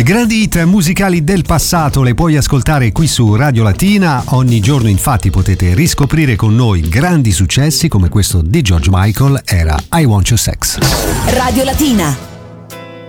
Grandi hit musicali del passato le puoi ascoltare qui su Radio Latina. Ogni giorno infatti potete riscoprire con noi grandi successi come questo di George Michael, era I Want Your Sex. Radio Latina.